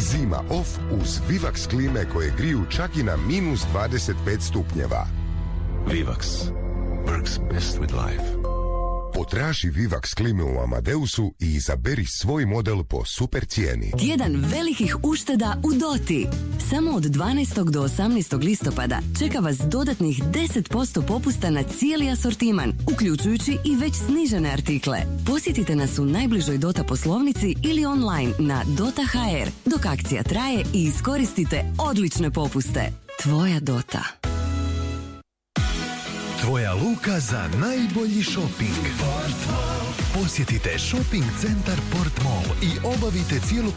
Zima off uz Vivax klime koje griju čak i na minus 25 stupnjeva. Vivax. Works best with life. Potraži Vivax klime u Amadeusu i izaberi svoj model po super cijeni. Tjedan velikih ušteda u Doti. Samo od 12. do 18. listopada čeka vas dodatnih 10% popusta na cijeli asortiman, uključujući i već snižene artikle. Posjetite nas u najbližoj Dota poslovnici ili online na dota.hr dok akcija traje i iskoristite odlične popuste. Tvoja Dota. Tvoja luka za najbolji šoping. Posjetite Shopping centar Port Mall i obavite cijelu